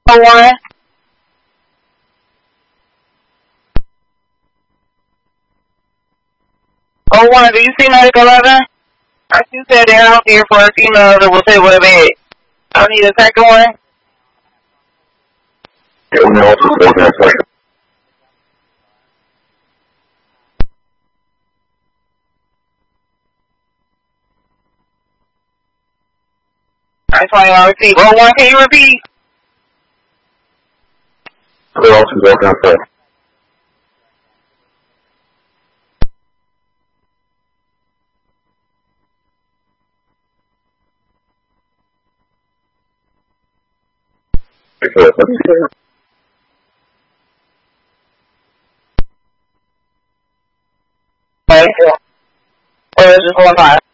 01. Oh, one, do you see Medical 11? I see said they're out here for a female that will say what a bed. I need a second one. Yeah, we also want that second. That's why I repeat. Oh, one, can you repeat? We also want that second. Okay. Or is it 4 and 5?